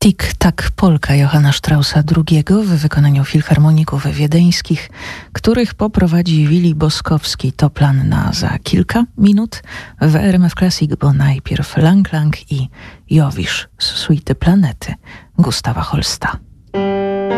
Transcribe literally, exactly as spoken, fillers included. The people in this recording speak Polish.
Tik-tak polka Johanna Straussa drugiego w wykonaniu filharmoników wiedeńskich, których poprowadzi Willi Boskowski. To plan na za kilka minut w R M F Classic, bo najpierw Lang Lang i Jowisz z suity Planety Gustawa Holsta.